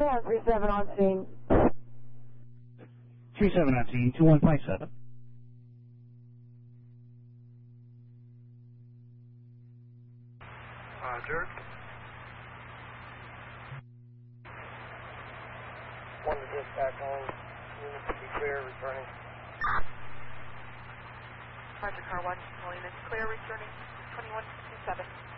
37 on scene. 37 on scene, 2157. Roger. 1 to dispatch on, units to be clear, returning. Roger, car 1, units clear, returning 2127.